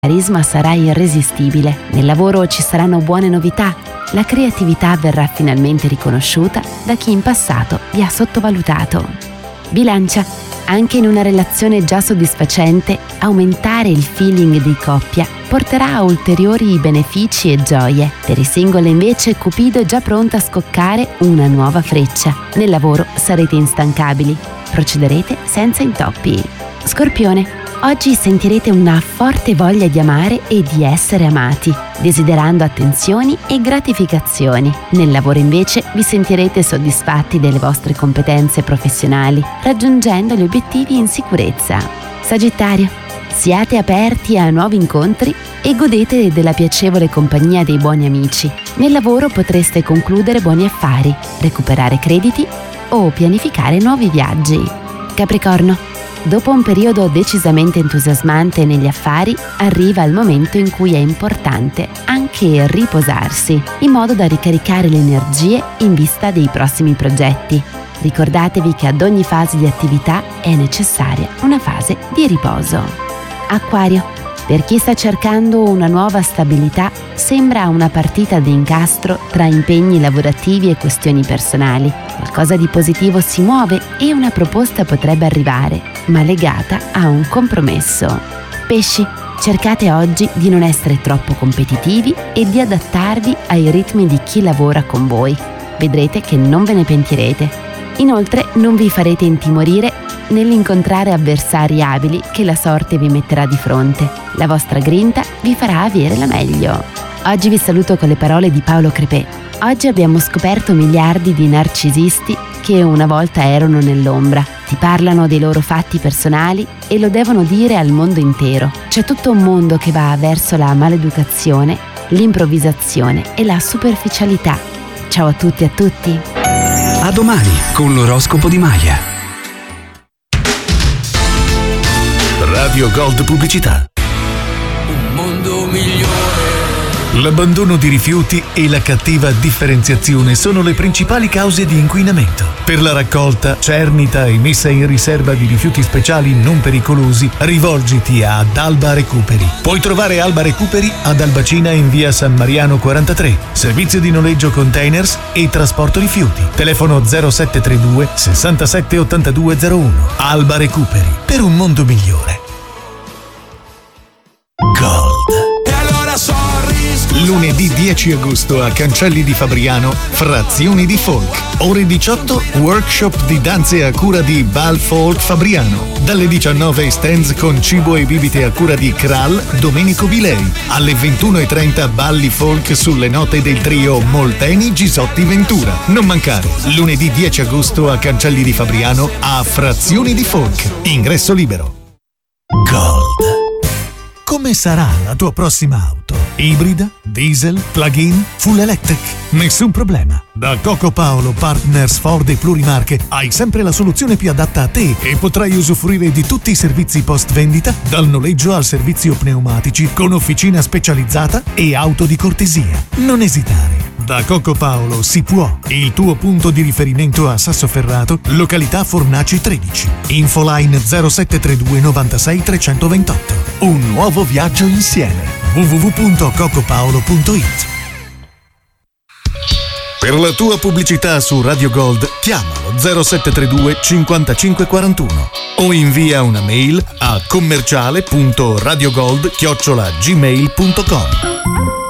carisma sarà irresistibile. Nel lavoro ci saranno buone novità. La creatività verrà finalmente riconosciuta da chi in passato vi ha sottovalutato. Bilancia. Anche in una relazione già soddisfacente, aumentare il feeling di coppia porterà a ulteriori benefici e gioie. Per i single invece Cupido è già pronto a scoccare una nuova freccia. Nel lavoro sarete instancabili. Procederete senza intoppi. Scorpione. Oggi sentirete una forte voglia di amare e di essere amati, desiderando attenzioni e gratificazioni. Nel lavoro invece vi sentirete soddisfatti delle vostre competenze professionali, raggiungendo gli obiettivi in sicurezza. Sagittario. Siate aperti a nuovi incontri e godete della piacevole compagnia dei buoni amici. Nel lavoro potreste concludere buoni affari, recuperare crediti o pianificare nuovi viaggi. Capricorno. Dopo un periodo decisamente entusiasmante negli affari, arriva il momento in cui è importante anche riposarsi, in modo da ricaricare le energie in vista dei prossimi progetti. Ricordatevi che ad ogni fase di attività è necessaria una fase di riposo. Acquario. Per chi sta cercando una nuova stabilità, sembra una partita di incastro tra impegni lavorativi e questioni personali. Qualcosa di positivo si muove e una proposta potrebbe arrivare, ma legata a un compromesso. Pesci. Cercate oggi di non essere troppo competitivi e di adattarvi ai ritmi di chi lavora con voi. Vedrete che non ve ne pentirete. Inoltre non vi farete intimorire nell'incontrare avversari abili che la sorte vi metterà di fronte. La vostra grinta vi farà avere la meglio. Oggi vi saluto con le parole di Paolo Crepè. Oggi abbiamo scoperto miliardi di narcisisti che una volta erano nell'ombra. Ti parlano dei loro fatti personali e lo devono dire al mondo intero. C'è tutto un mondo che va verso la maleducazione, l'improvvisazione e la superficialità. Ciao a tutti e a tutti. A domani con l'oroscopo di Maya. Radio Gold Pubblicità. Un mondo migliore. L'abbandono di rifiuti e la cattiva differenziazione sono le principali cause di inquinamento. Per la raccolta, cernita e messa in riserva di rifiuti speciali non pericolosi, rivolgiti ad Alba Recuperi. Puoi trovare Alba Recuperi ad Albacina in via San Mariano 43. Servizio di noleggio containers e trasporto rifiuti. Telefono 0732 67 8201. Alba Recuperi. Per un mondo migliore. Gold. Lunedì 10 agosto a Cancelli di Fabriano, Frazioni di Folk. Ore 18, workshop di danze a cura di Val Folk Fabriano. Dalle 19 stands con cibo e bibite a cura di Kral Domenico Bilei. Alle 21:30 balli folk sulle note del trio Molteni Gisotti Ventura. Non mancare, lunedì 10 agosto a Cancelli di Fabriano a Frazioni di Folk. Ingresso libero. Gold. Come sarà la tua prossima auto? Ibrida, diesel, plug-in, full electric? Nessun problema. Da Coco Paolo Partners Ford e Plurimarche hai sempre la soluzione più adatta a te e potrai usufruire di tutti i servizi post vendita, dal noleggio al servizio pneumatici, con officina specializzata e auto di cortesia. Non esitare. Da Coco Paolo si può. Il tuo punto di riferimento a Sassoferrato, località Fornaci 13. Infoline 0732 96 328. Un nuovo viaggio insieme. www.cocopaolo.it. Per la tua pubblicità su Radio Gold chiamalo 0732 55 41 o invia una mail a commerciale.radiogold@gmail.com.